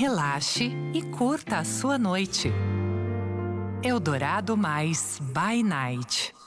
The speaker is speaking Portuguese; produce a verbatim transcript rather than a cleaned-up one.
relaxe e curta a sua noite. Eldorado Mais by Night.